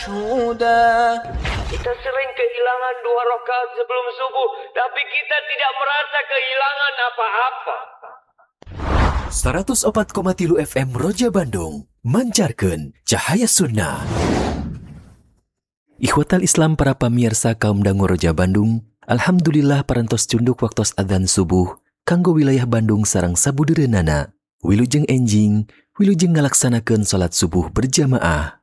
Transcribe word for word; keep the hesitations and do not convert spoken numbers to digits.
Sudah. Kita sering kehilangan dua rakaat sebelum subuh, tapi kita tidak merasa kehilangan apa-apa. seratus empat koma tiga F M Roja Bandung mancarkeun cahaya sunnah. Ikhwatal Islam para pamirsa kaum dangu Roja Bandung, alhamdulillah parantos cunduk waktos adzan subuh kanggo wilayah Bandung sareng sabudereunana. Wilujeng enjing, wilujeng ngalaksanakeun salat subuh berjamaah.